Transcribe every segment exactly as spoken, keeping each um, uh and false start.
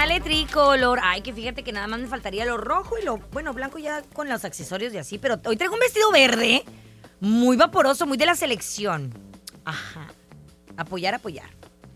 sale tricolor. Ay, que fíjate que nada más me faltaría lo rojo y lo, bueno, blanco ya con los accesorios y así. Pero hoy traigo un vestido verde, muy vaporoso, muy de la selección. Ajá. Apoyar, apoyar.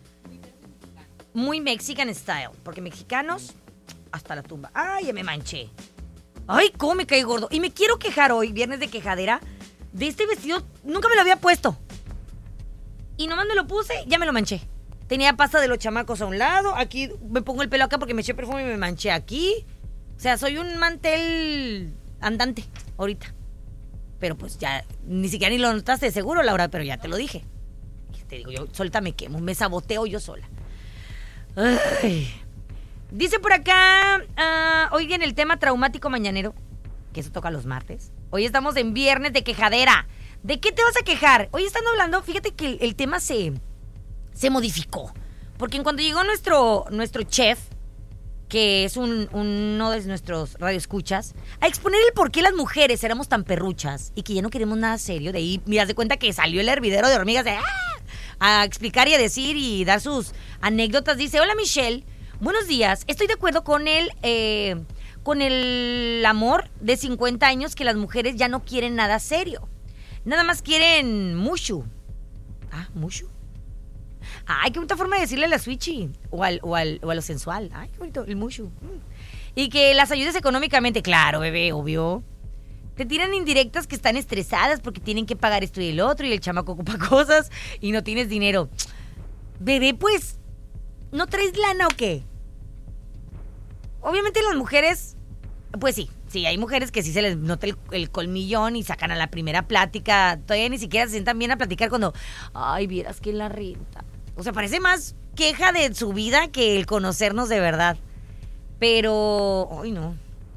Muy Mexican style, porque mexicanos hasta la tumba. Ay, ya me manché. Ay, cómo me caí gordo. Y me quiero quejar hoy, viernes de quejadera, de este vestido. Nunca me lo había puesto. Y nomás me lo puse, ya me lo manché. Tenía pasta de los chamacos a un lado. Aquí me pongo el pelo acá porque me eché perfume y me manché aquí. O sea, soy un mantel andante ahorita. Pero pues ya, ni siquiera ni lo notaste seguro, Laura, pero ya te lo dije. Te digo, yo solita me quemo, me saboteo yo sola. Ay. Dice por acá, uh, hoy en el tema traumático mañanero, que eso toca los martes. Hoy estamos en viernes de quejadera. ¿De qué te vas a quejar? Hoy están hablando, fíjate que el, el tema se, se modificó. Porque en cuando llegó nuestro, nuestro chef, que es un, uno de nuestros radioescuchas, a exponer el por qué las mujeres éramos tan perruchas y que ya no queremos nada serio. De ahí, miras de cuenta que salió el hervidero de hormigas de, ¡ah! A explicar y a decir y dar sus anécdotas. Dice, hola Michelle, buenos días. Estoy de acuerdo con el, eh, con el amor de cincuenta años que las mujeres ya no quieren nada serio. Nada más quieren mushu. Ah, mushu. Ay, qué bonita forma de decirle a la switchy o, al, o, al, o a lo sensual. Ay, qué bonito, el mushu. Y que las ayudes económicamente. Claro, bebé, obvio. Te tiran indirectas que están estresadas porque tienen que pagar esto y el otro y el chamaco ocupa cosas y no tienes dinero. Bebé, pues, ¿no traes lana o qué? Obviamente las mujeres, pues sí, sí, hay mujeres que sí se les nota el, el colmillón y sacan a la primera plática. Todavía ni siquiera se sientan bien a platicar cuando, ay, vieras que la renta. O sea, parece más queja de su vida que el conocernos de verdad. Pero, ay, no.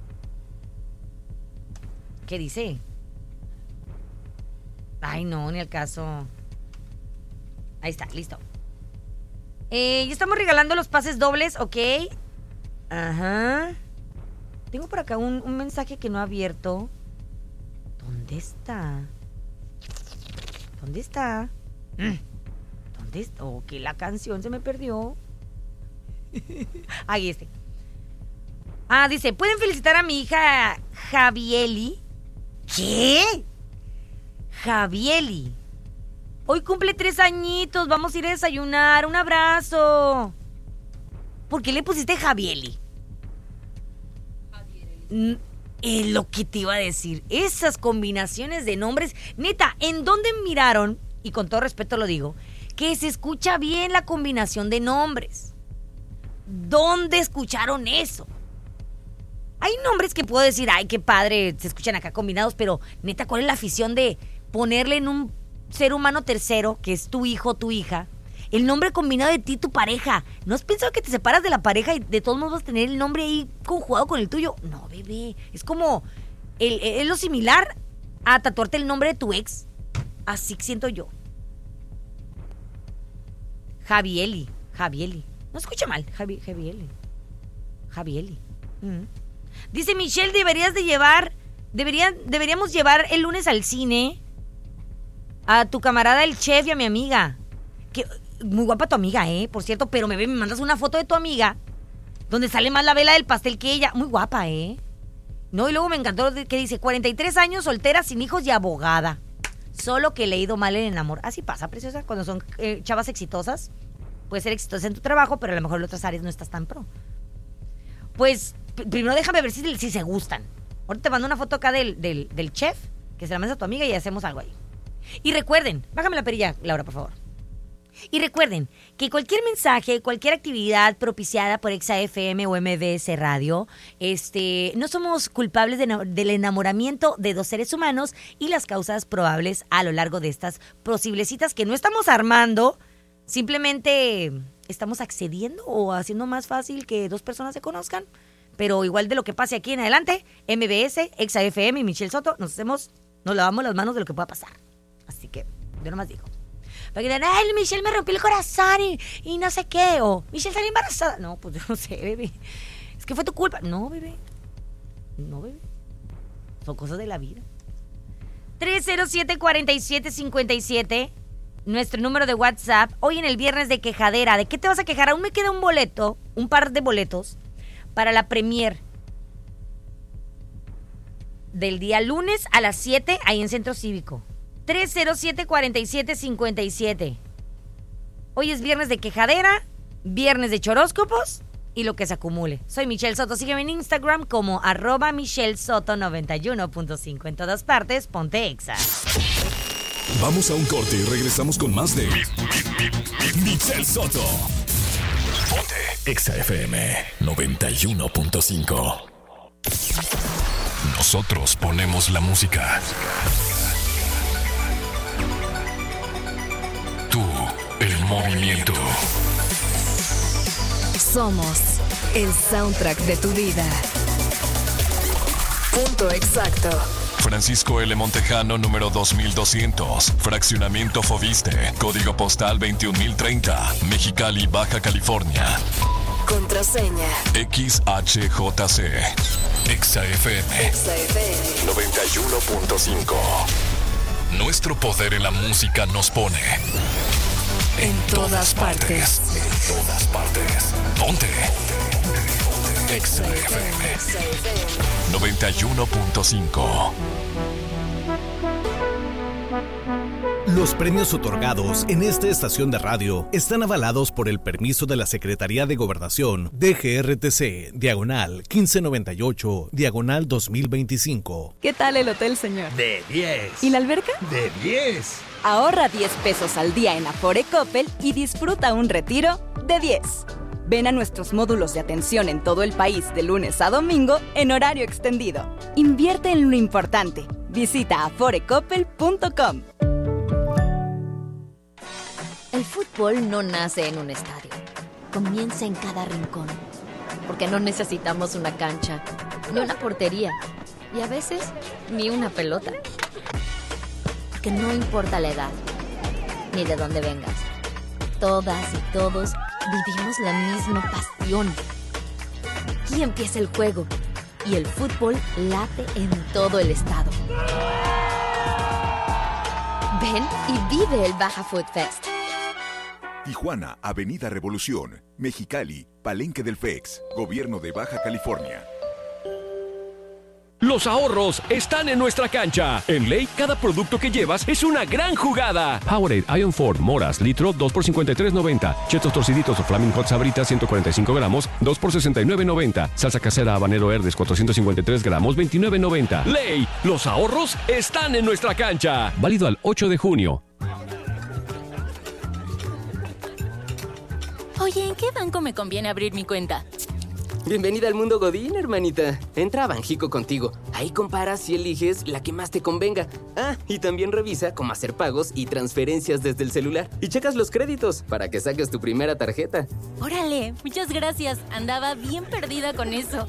¿Qué dice? Ay, no, ni al caso. Ahí está, listo. Eh, ya estamos regalando los pases dobles, ¿ok? Ajá. Tengo por acá un, un mensaje que no ha abierto. ¿Dónde está? ¿Dónde está? ¿Dónde está? Oh, que la canción se me perdió. Ahí este. Ah, dice, ¿pueden felicitar a mi hija Javieli? ¿Qué? Javieli. Hoy cumple tres añitos, vamos a ir a desayunar, un abrazo. ¿Por qué le pusiste Javieli? Javieli. Es lo que te iba a decir. Esas combinaciones de nombres. Neta, ¿en dónde miraron? Y con todo respeto lo digo, que se escucha bien la combinación de nombres. ¿Dónde escucharon eso? Hay nombres que puedo decir, ay, qué padre, se escuchan acá combinados, pero neta, ¿cuál es la afición de ponerle en un ser humano tercero, que es tu hijo o tu hija, el nombre combinado de ti y tu pareja? ¿No has pensado que te separas de la pareja y de todos modos vas a tener el nombre ahí conjugado con el tuyo? No, bebé, es como, el, es lo similar a tatuarte el nombre de tu ex. Así siento yo. Javieli, Javieli. No escucha mal, Javi, Javieli. Javieli. Mm. Dice Michelle, deberías de llevar, deberían, deberíamos llevar el lunes al cine a tu camarada el chef y a mi amiga. Que, muy guapa tu amiga, eh, por cierto, pero me, me mandas una foto de tu amiga donde sale más la vela del pastel que ella. Muy guapa, eh. No, y luego me encantó que dice, cuarenta y tres años, soltera, sin hijos y abogada. Solo que le he ido mal en el amor. Así pasa, preciosa, cuando son eh, chavas exitosas. Puedes ser exitosa en tu trabajo, pero a lo mejor en otras áreas no estás tan pro. Pues primero déjame ver si, si se gustan. Ahorita te mando una foto acá del, del, del chef, que se la mandas a tu amiga y hacemos algo ahí. Y recuerden, bájame la perilla, Laura, por favor. Y recuerden que cualquier mensaje, cualquier actividad propiciada por Exa F M o M B S Radio, este, no somos culpables de, del enamoramiento de dos seres humanos y las causas probables a lo largo de estas posibles citas que no estamos armando, simplemente estamos accediendo o haciendo más fácil que dos personas se conozcan. Pero igual de lo que pase aquí en adelante, M B S, Exa F M y Michelle Soto, nos hacemos, nos lavamos las manos de lo que pueda pasar. Así que, yo nomás digo. Para que digan, ay, Michelle me rompió el corazón y, y no sé qué. O Michelle salió embarazada. No, pues yo no sé, bebé. Es que fue tu culpa. No, bebé. No, bebé. Son cosas de la vida. tres cero siete, cuatro siete cinco siete. nuestro número de WhatsApp, hoy en el viernes de quejadera. ¿De qué te vas a quejar? Aún me queda un boleto, un par de boletos, para la premier del día lunes a las siete, ahí en Centro Cívico. tres cero siete, cuatro siete cinco siete. Hoy es viernes de quejadera, viernes de choróscopos y lo que se acumule. Soy Michelle Soto, sígueme en Instagram como arroba Michelle Soto noventa y uno punto cinco. En todas partes, ponte Exa. Vamos a un corte y regresamos con más de Michelle Soto. Ponte Exa F M noventa y uno punto cinco. Nosotros ponemos la música. Tú, el movimiento. Somos el soundtrack de tu vida. Punto exacto. Francisco L. Montejano, número dos mil doscientos. Fraccionamiento Foviste. Código postal veintiún mil treinta. Mexicali, Baja California. Contraseña X H J C. Exa F M. Exa F M noventa y uno punto cinco. Nuestro poder en la música nos pone en todas partes. En todas partes. Ponte Exa F M noventa y uno punto cinco. Los premios otorgados en esta estación de radio están avalados por el permiso de la Secretaría de Gobernación D G R T C, diagonal quince noventa y ocho, diagonal dos mil veinticinco. ¿Qué tal el hotel, señor? De diez. ¿Y la alberca? De diez. Ahorra diez pesos al día en Afore Coppel y disfruta un retiro de diez. Ven a nuestros módulos de atención en todo el país de lunes a domingo en horario extendido. Invierte en lo importante. Visita afore coppel punto com. El fútbol no nace en un estadio, comienza en cada rincón, porque no necesitamos una cancha, ni una portería, y a veces ni una pelota. Porque no importa la edad, ni de dónde vengas, todas y todos vivimos la misma pasión. Aquí empieza el juego, y el fútbol late en todo el estado. Ven y vive el Baja Food Fest. Tijuana, Avenida Revolución, Mexicali, Palenque del F E X, Gobierno de Baja California. Los ahorros están en nuestra cancha. En Ley, cada producto que llevas es una gran jugada. Powerade, Ion Ford, Moras, litro, dos por cincuenta y tres noventa. Chetos torciditos o Flaming Hot Sabritas, ciento cuarenta y cinco gramos, dos por sesenta y nueve noventa. Salsa casera habanero Herdes, cuatrocientos cincuenta y tres gramos, veintinueve noventa. Ley, los ahorros están en nuestra cancha. Válido al ocho de junio. Oye, ¿en qué banco me conviene abrir mi cuenta? Bienvenida al mundo Godín, hermanita. Entra a Banjico Contigo. Ahí comparas y eliges la que más te convenga. Ah, y también revisa cómo hacer pagos y transferencias desde el celular. Y checas los créditos para que saques tu primera tarjeta. Órale, muchas gracias. Andaba bien perdida con eso.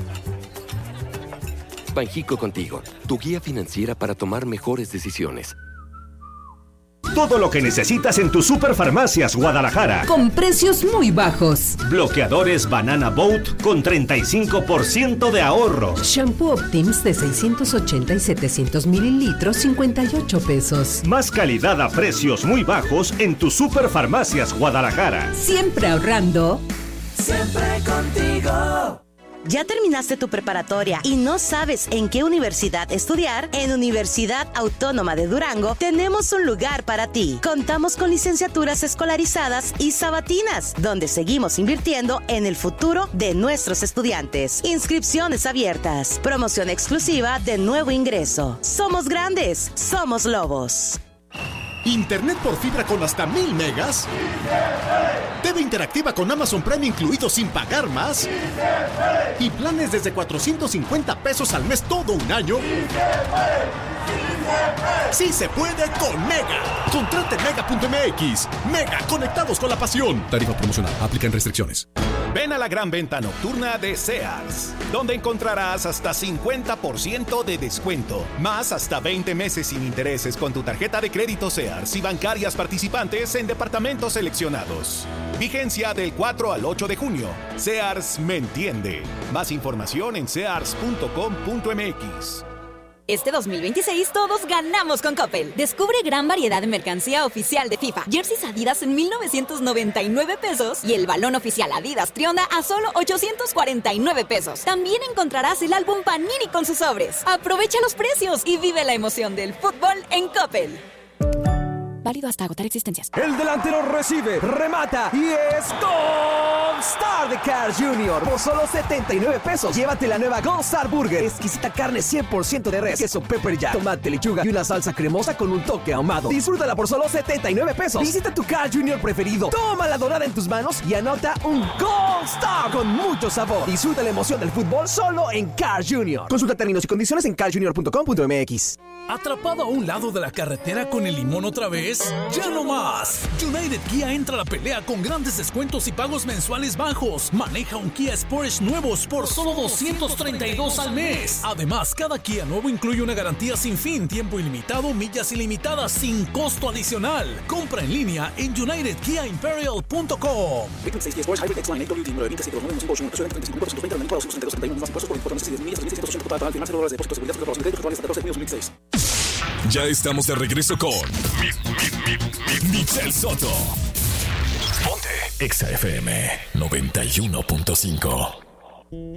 Banjico Contigo, tu guía financiera para tomar mejores decisiones. Todo lo que necesitas en tu Superfarmacias Guadalajara. Con precios muy bajos. Bloqueadores Banana Boat con treinta y cinco por ciento de ahorro. Shampoo Optims de seiscientos ochenta y setecientos mililitros, cincuenta y ocho pesos. Más calidad a precios muy bajos en tu Superfarmacias Guadalajara. Siempre ahorrando. Siempre contigo. ¿Ya terminaste tu preparatoria y no sabes en qué universidad estudiar? En Universidad Autónoma de Durango tenemos un lugar para ti. Contamos con licenciaturas escolarizadas y sabatinas, donde seguimos invirtiendo en el futuro de nuestros estudiantes. Inscripciones abiertas. Promoción exclusiva de nuevo ingreso. Somos grandes, somos lobos. ¿Internet por fibra con hasta mil megas? T V interactiva con Amazon Prime incluido sin pagar más. Y planes desde cuatrocientos cincuenta pesos al mes todo un año. ¡Sí se puede con Mega! Contrate mega punto m x. Mega, conectados con la pasión. Tarifa promocional. Aplican restricciones. Ven a la gran venta nocturna de Sears, donde encontrarás hasta cincuenta por ciento de descuento, más hasta veinte meses sin intereses con tu tarjeta de crédito Sears y bancarias participantes en departamentos seleccionados. Vigencia del cuatro al ocho de junio. Sears me entiende. Más información en sears punto com punto m x. Este dos mil veintiséis todos ganamos con Coppel. Descubre gran variedad de mercancía oficial de FIFA. Jerseys Adidas en mil novecientos noventa y nueve pesos y el balón oficial Adidas Trionda a solo ochocientos cuarenta y nueve pesos. También encontrarás el álbum Panini con sus sobres. Aprovecha los precios y vive la emoción del fútbol en Coppel. Válido hasta agotar existencias. El delantero recibe, remata y es Gold Star de Carl junior Por solo setenta y nueve pesos, llévate la nueva Gold Star Burger. Exquisita carne cien por ciento de res, queso pepper jack, tomate, lechuga y una salsa cremosa con un toque ahumado. Disfrútala por solo setenta y nueve pesos. Visita tu Carl junior preferido. Toma la dorada en tus manos y anota un Gold Star con mucho sabor. Disfruta la emoción del fútbol solo en Carl junior Consulta términos y condiciones en carl junior punto com punto m x. ¿Atrapado a un lado de la carretera con el limón otra vez? ¡Ya no más! United Kia entra a la pelea con grandes descuentos y pagos mensuales bajos. Maneja un Kia Sportage nuevos por solo doscientos treinta y dos al mes. Además, cada Kia nuevo incluye una garantía sin fin, tiempo ilimitado, millas ilimitadas sin costo adicional. Compra en línea en united kia imperial punto com. Ya estamos de regreso con Michelle Soto. Ponte Exa F M noventa y uno punto cinco.